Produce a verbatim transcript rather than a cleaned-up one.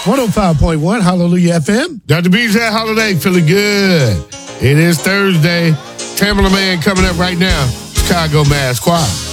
one oh five point one Hallelujah F M. Doctor B's at Holiday, feeling good. It is Thursday. Tamala Man coming up right now. Chicago Mass Choir.